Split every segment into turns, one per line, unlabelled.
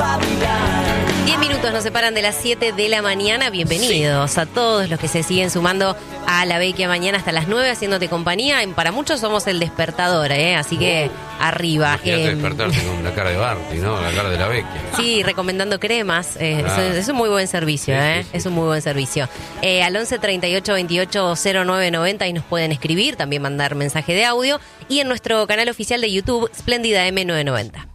10 minutos nos separan de las 7 de la mañana. Bienvenidos a todos los que se siguen sumando a La Vecchia mañana hasta las 9 haciéndote compañía. Para muchos somos el despertador, así que arriba.
Despertarse con la cara de Barty, ¿no? La cara de La Vecchia.
Sí, recomendando cremas. Es un muy buen servicio,
Sí.
Es un muy buen servicio. Al 11 38 28 09 90 y nos pueden escribir, también mandar mensaje de audio. Y en nuestro canal oficial de YouTube, Splendida M990.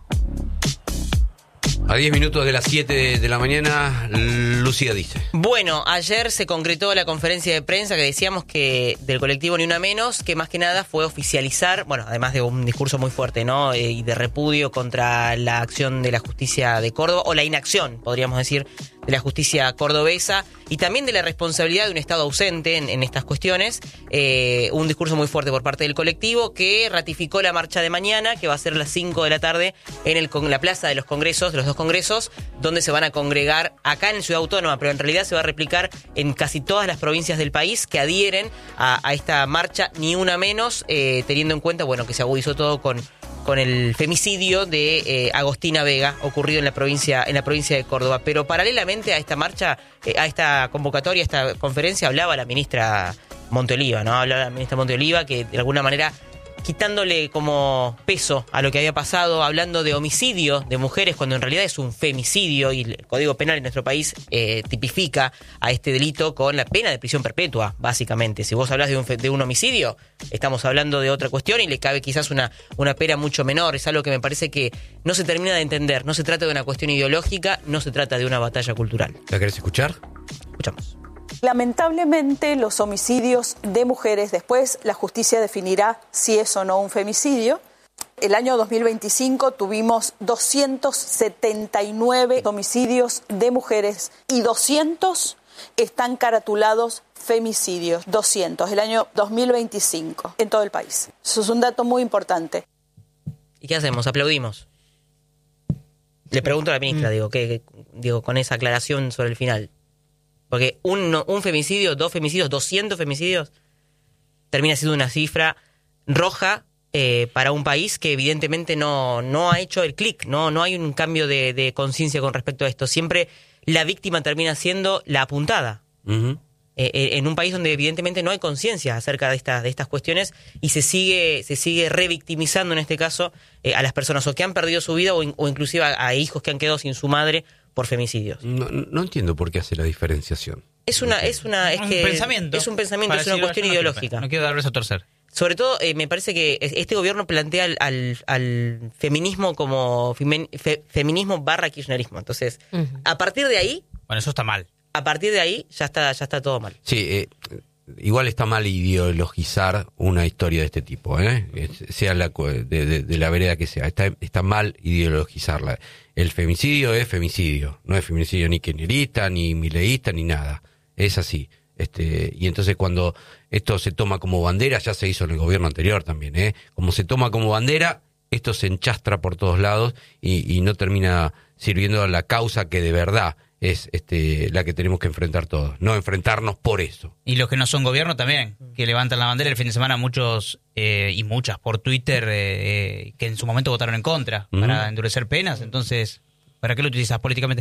A 10 minutos de las 7 de la mañana, Lucía dice.
Bueno, ayer se concretó la conferencia de prensa que decíamos que del colectivo Ni Una Menos, que más que nada fue oficializar, bueno, además de un discurso muy fuerte, ¿no? Y de repudio contra la acción de la justicia de Córdoba, o la inacción, podríamos decir, de la justicia cordobesa, y también de la responsabilidad de un Estado ausente en estas cuestiones. Un discurso muy fuerte por parte del colectivo que ratificó la marcha de mañana, que va a ser a las 5 de la tarde en la Plaza de los Congresos, de los dos congresos, donde se van a congregar acá en Ciudad Autónoma, pero en realidad se va a replicar en casi todas las provincias del país que adhieren a esta marcha Ni Una Menos, teniendo en cuenta, bueno, que se agudizó todo con el femicidio de Agostina Vega, ocurrido en la provincia de Córdoba. Pero paralelamente a esta marcha, a esta convocatoria, a esta conferencia, hablaba la ministra Monteoliva, ¿no? Hablaba la ministra Monteoliva, que de alguna manera, quitándole como peso a lo que había pasado, hablando de homicidio de mujeres, cuando en realidad es un femicidio, y el Código Penal en nuestro país tipifica a este delito con la pena de prisión perpetua, básicamente. Si vos hablas de un homicidio, estamos hablando de otra cuestión y le cabe quizás una pena mucho menor. Es algo que me parece que no se termina de entender. No se trata de una cuestión ideológica, no se trata de una batalla cultural.
¿La querés escuchar?
Escuchamos.
Lamentablemente, los homicidios de mujeres, después la justicia definirá si es o no un femicidio. El año 2025 tuvimos 279 homicidios de mujeres y 200 están caratulados femicidios. 200, el año 2025, en todo el país. Eso es un dato muy importante.
¿Y qué hacemos? ¿Aplaudimos? Le pregunto a la ministra, digo, con esa aclaración sobre el final. Porque un femicidio, 2 femicidios, 200 femicidios, termina siendo una cifra roja para un país que evidentemente no ha hecho el clic, no hay un cambio de conciencia con respecto a esto. Siempre la víctima termina siendo la apuntada. Uh-huh. En un país donde evidentemente no hay conciencia acerca de estas cuestiones y se sigue revictimizando en este caso a las personas o que han perdido su vida o inclusive a hijos que han quedado sin su madre por femicidios.
No entiendo por qué hace la diferenciación.
Es un pensamiento. Es un pensamiento, es una cuestión ideológica.
No quiero dar beso a torcer.
Sobre todo, me parece que este gobierno plantea al feminismo como feminismo / kirchnerismo. Entonces, a partir de ahí...
Bueno, eso está mal.
A partir de ahí ya está todo mal.
Sí, igual está mal ideologizar una historia de este tipo, sea de la vereda que sea. Está mal ideologizarla. El femicidio es femicidio, no es femicidio ni kirchnerista, ni mileísta, ni nada. Es así. Y entonces cuando esto se toma como bandera, ya se hizo en el gobierno anterior también, como se toma como bandera, esto se enchastra por todos lados y no termina sirviendo a la causa que de verdad es la que tenemos que enfrentar todos, no enfrentarnos por eso.
Y los que no son gobierno también, que levantan la bandera el fin de semana, muchos y muchas por Twitter que en su momento votaron en contra para endurecer penas. Entonces, ¿para qué lo utilizas políticamente?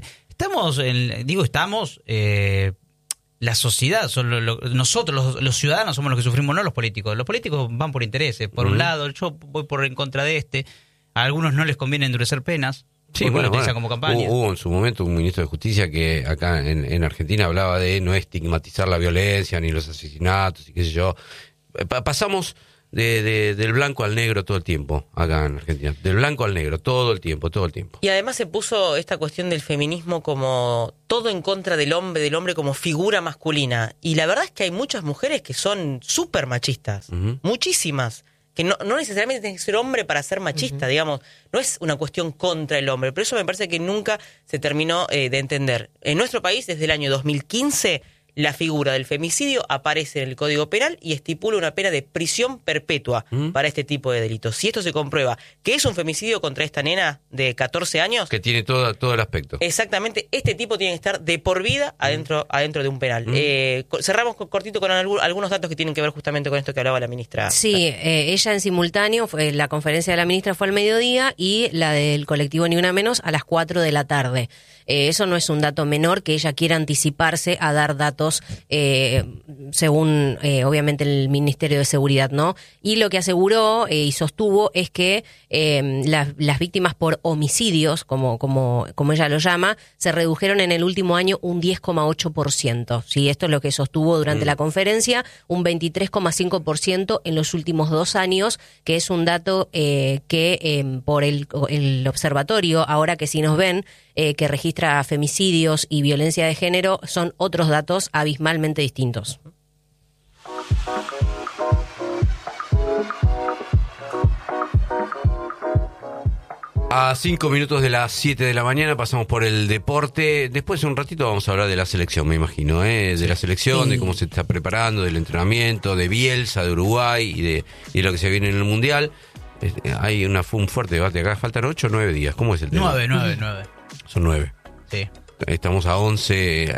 La sociedad, nosotros los ciudadanos somos los que sufrimos, no los políticos. Los políticos van por intereses. Por un lado, yo voy en contra de a algunos no les conviene endurecer penas.
Sí, bueno, como campaña. Hubo en su momento un ministro de Justicia que acá en Argentina hablaba de no estigmatizar la violencia ni los asesinatos y qué sé yo. Pasamos del blanco al negro todo el tiempo acá en Argentina. Del blanco al negro todo el tiempo.
Y además se puso esta cuestión del feminismo como todo en contra del hombre como figura masculina. Y la verdad es que hay muchas mujeres que son súper machistas. Muchísimas. Que no necesariamente tiene que ser hombre para ser machista, digamos. No es una cuestión contra el hombre, pero eso me parece que nunca se terminó de entender. En nuestro país, desde el año 2015, la figura del femicidio aparece en el Código Penal y estipula una pena de prisión perpetua para este tipo de delitos. Si esto se comprueba que es un femicidio contra esta nena de 14 años...
Que tiene todo el aspecto.
Exactamente, este tipo tiene que estar de por vida adentro de un penal. Cerramos cortito con algunos datos que tienen que ver justamente con esto que hablaba la ministra.
Sí, ella en simultáneo, la conferencia de la ministra fue al mediodía y la del colectivo Ni Una Menos a las 4 de la tarde. Eso no es un dato menor, que ella quiera anticiparse a dar datos según obviamente el Ministerio de Seguridad, ¿no? Y lo que aseguró y sostuvo es que las víctimas por homicidios, como ella lo llama, se redujeron en el último año un 10,8%. Sí, esto es lo que sostuvo durante la conferencia, un 23,5% en los últimos 2 años, que es un dato que por el observatorio, ahora que sí nos ven, que registra femicidios y violencia de género, son otros datos abismalmente distintos.
A 5 minutos de las 7 de la mañana pasamos por el deporte. Después un ratito vamos a hablar de la selección, me imagino, de la selección,
Sí.
de cómo se está preparando, del entrenamiento, de Bielsa, de Uruguay y de lo que se viene en el Mundial. Hay un fuerte debate acá. Faltan 8 o 9 días. ¿Cómo es el tema?
9.
Son 9.
Sí.
Estamos a 11,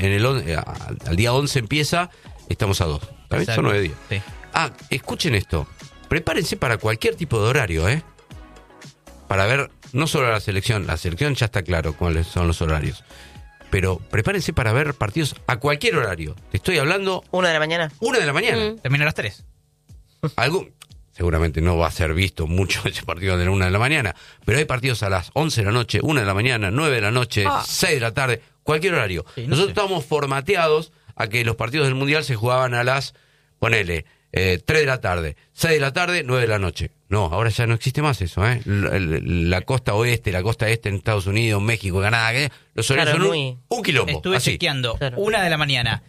al día 11 empieza, estamos a 2. ¿Está bien? Son 9 días.
Sí.
Escuchen esto. Prepárense para cualquier tipo de horario, para ver no solo la selección ya está claro cuáles son los horarios, pero prepárense para ver partidos a cualquier horario. Te estoy hablando
1 de la mañana.
1 de la mañana.
Termina a las 3.
Seguramente no va a ser visto mucho ese partido de la 1 de la mañana, pero hay partidos a las 11 de la noche, 1 de la mañana, 9 de la noche, 6 de la tarde, cualquier horario.
Sí, no
Nosotros
sé.
estamos formateados a que los partidos del Mundial se jugaban a las, 3 de la tarde, 6 de la tarde, 9 de la noche. No, ahora ya no existe más eso, La costa oeste, la costa este en Estados Unidos, México, Canadá, los horarios
Claro,
son un quilombo.
Estuve
así.
chequeando.
Claro.
1 de la mañana,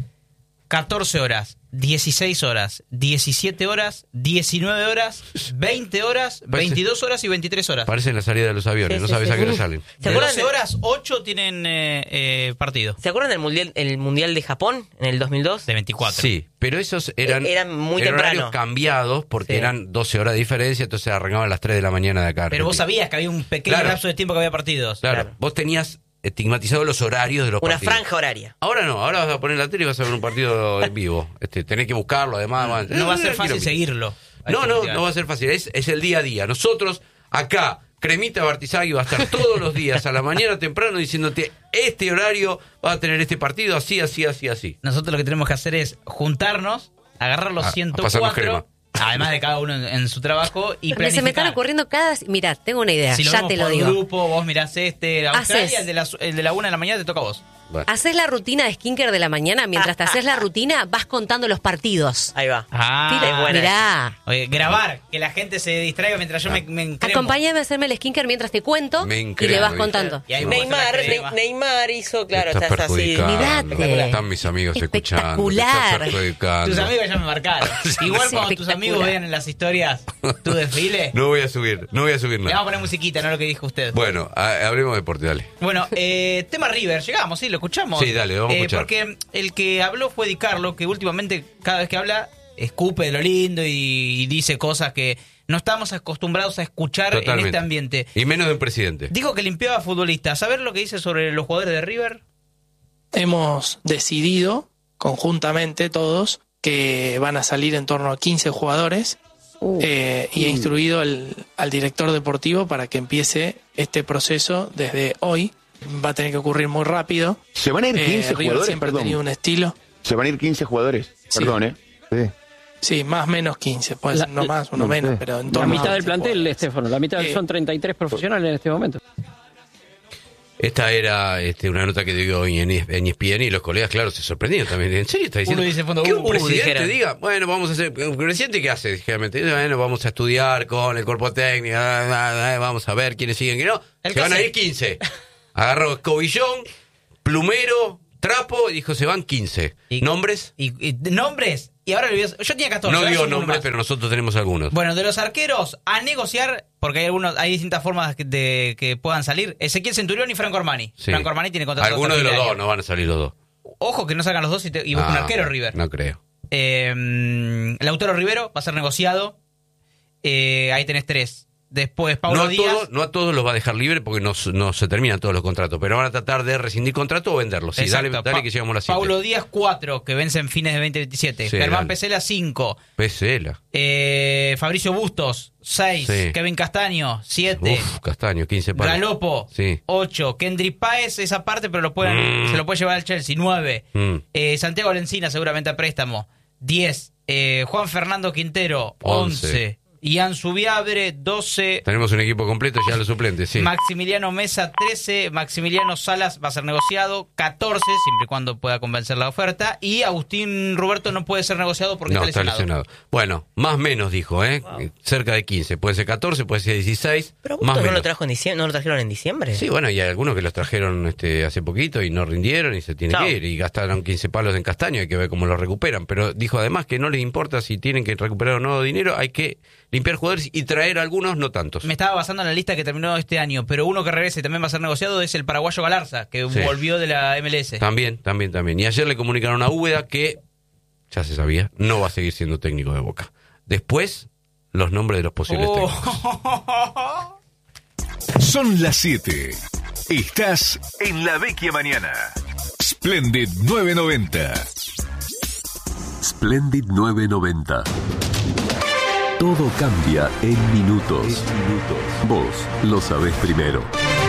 14 horas, 16 horas, 17 horas, 19 horas, 20 horas, 22 horas y 23 horas.
Parecen la salida de los aviones,
Sí,
no
sí,
sabes
sí.
a qué hora salen.
¿Se
De
acuerdan
12 horas, 8 tienen partido.
¿Se acuerdan del mundial de Japón en el 2002?
De 24.
Sí, pero esos eran
muy
horarios
temprano.
cambiados porque
Sí.
eran 12 horas de diferencia, entonces arrancaban a las 3 de la mañana de acá.
Pero vos
Argentina.
sabías que había un pequeño
Claro.
lapso de tiempo que había partidos.
Claro,
Claro.
vos tenías estigmatizado los horarios de los
Una
partidos.
franja horaria.
Ahora no, ahora vas a poner la tele y vas a ver un partido en vivo. Tenés que buscarlo, además.
No va a ser fácil
Quiero-
seguirlo.
No va a ser fácil. Es el día a día. Nosotros, acá, Cremita Bartizagui va a estar todos los días a la mañana temprano diciéndote, este horario va a tener este partido, así.
Nosotros lo que tenemos que hacer es juntarnos, agarrar los
A pasarnos crema.
104, además de cada uno en su trabajo, y
Se
planificar.
me están ocurriendo Mirá, tengo una idea,
Si lo
ya
vemos
te lo
por
digo.
grupo, vos mirás Australia,
Haces.
el de la 1 de la mañana te toca a vos.
Bueno.
Haces la rutina de skincare de la mañana, mientras te haces la rutina vas contando los partidos.
Ahí va.
Ah,
es buena.
Mirá,
Oye, grabar, que la gente se distraiga mientras yo me encremo.
acompáñame a hacerme el skincare mientras te cuento
Me
y
encremo,
le vas
¿viste?
contando.
Y ahí vos haces la crema.
Neymar hizo, claro,
Estás
estás así.
perjudicando.
Mirate.
Están mis amigos escuchando.
Espectacular.
Te estás perjudicando.
Tus amigos ya me marcaron. Igual
Es
cuando tus
espectacular.
amigos vean en las historias tu desfile,
No voy a subir
le vamos a
nada.
poner musiquita, no lo que dijo usted.
Bueno, hablemos de deporte, dale.
Bueno, tema River, llegamos, sí, lo escuchamos.
Sí, dale, vamos a escuchar.
Porque el que habló fue Di Carlo, que últimamente cada vez que habla escupe de lo lindo y dice cosas que no estamos acostumbrados a escuchar en
Totalmente.
este ambiente.
Y menos de un presidente.
Dijo que limpiaba a futbolistas. ¿Saber lo que dice sobre los jugadores de River?
Hemos decidido conjuntamente todos que van a salir en torno a 15 jugadores y he instruido al director deportivo para que empiece este proceso desde hoy. Va a tener que ocurrir muy rápido.
Se van a ir 15
River
jugadores,
siempre ha
perdón.
tenido un estilo.
Se van a ir 15 jugadores.
Sí.
Perdón, ¿eh? Sí.
Sí, más o menos 15. Puede ser uno más, uno
no
menos,
sé.
pero en
La
torno a
mitad del
15
plantel,
jugadores.
Estefano, la mitad son 33 profesionales en este momento.
Esta era una nota que dio hoy en ESPN y los colegas, claro, se sorprendieron también. ¿En serio está diciendo?
Uno dice en fondo,
que un presidente
dijeron.
diga, bueno, vamos a hacer... ¿Un presidente qué hace? Generalmente, bueno, vamos a estudiar con el cuerpo técnico, vamos a ver quiénes siguen, que no.
El
Se van a
que
ir 15. Agarró escobillón, plumero, trapo y dijo, se van 15.
Y-
¿Nombres?
Y nombres. Y ahora yo tenía 14.
No
ahora
digo
son uno
nombres,
más.
pero nosotros tenemos algunos.
Bueno, de los arqueros a negociar, porque hay distintas formas de que puedan salir. Ezequiel Centurión y Franco Armani.
Sí.
Franco Armani tiene contrato
Algunos de los
hasta fin
dos,
año.
no van a salir los dos.
Ojo que no sacan los dos y busca un arquero River.
No creo.
Lautaro Rivero va a ser negociado. Ahí tenés 3. Después Paulo Díaz.
No a todos los va a dejar libre porque no se terminan todos los contratos, pero van a tratar de rescindir contrato o venderlos. Sí, dale que llegamos a las 7.
Paulo Díaz 4, que vence en fines de 2027.
Sí,
Germán
dale.
Pesela 5.
Pesela.
Fabricio Bustos 6.
Sí.
Kevin Castaño 7.
Castaño, 15 palos.
Galopo
Sí.
8. Kendry Páez esa parte, pero se lo puede llevar al Chelsea 9. Santiago Lencina seguramente a préstamo 10. Juan Fernando Quintero 11. Ian Subiabre 12.
Tenemos un equipo completo ya los suplentes, sí.
Maximiliano Mesa 13. Maximiliano Salas va a ser negociado 14, siempre y cuando pueda convencer la oferta. Y Agustín Roberto no puede ser negociado porque está lesionado.
Bueno, más o menos dijo,
Wow.
cerca de 15. Puede ser 14, puede ser 16.
Pero
más
Bustos no
menos.
lo trajo en diciembre, no lo trajeron en diciembre.
Sí, bueno, y hay algunos que los trajeron hace poquito y no rindieron y se tiene
Chao.
que ir. Y gastaron 15 palos en Castaño, hay que ver cómo lo recuperan. Pero dijo además que no les importa si tienen que recuperar o no dinero, hay que limpiar jugadores y traer algunos, no tantos.
Me estaba basando en la lista que terminó este año, pero uno que regrese y también va a ser negociado es el paraguayo Galarza, que
Sí.
volvió de la MLS.
También. Y ayer le comunicaron a Úbeda que, ya se sabía, no va a seguir siendo técnico de Boca. Después, los nombres de los posibles técnicos.
Son las 7. Estás en La Vecchia Mañana. Splendid 990.
Splendid 990. Todo cambia en minutos. Vos lo sabés primero.